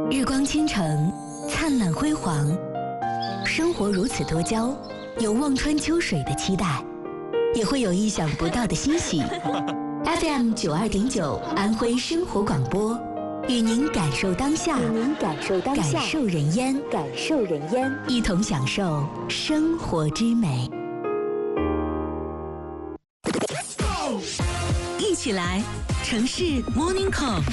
日光倾城，灿烂辉煌，生活如此多娇，有望穿秋水的期待，也会有意想不到的欣喜。FM 92.9安徽生活广播，与您感受当下，感受人烟，一同享受生活之美。一起来，城市 Morning Call。